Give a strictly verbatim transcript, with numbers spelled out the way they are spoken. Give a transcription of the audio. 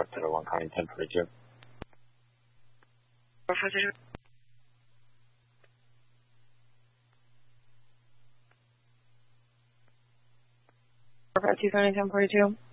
Center one, calling ten forty-two. four five two, calling ten forty-two.